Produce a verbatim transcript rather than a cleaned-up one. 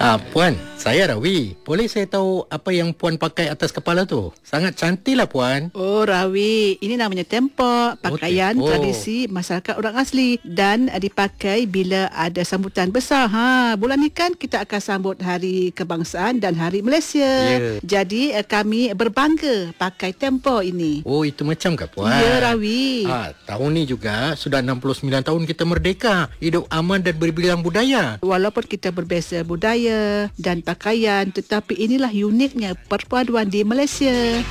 Ah, Puan, saya Rawi. Boleh saya tahu apa yang Puan pakai atas kepala tu? Sangat cantik lah, Puan. Oh Rawi, ini namanya tempok, pakaian tempo. tradisi masyarakat orang asli dan uh, dipakai bila ada sambutan besar. Ha, bulan ni kan kita akan sambut Hari Kebangsaan dan Hari Malaysia. Ya. Jadi uh, kami berbangga pakai tempok ini. Oh, itu macam ke, Puan? Ya Rawi. Ah, tahun ni juga sudah enam puluh sembilan tahun kita merdeka. Hidup aman dan berbilang budaya. Walaupun kita berbeza budaya dan pakaian, tetapi inilah uniknya perpaduan di Malaysia.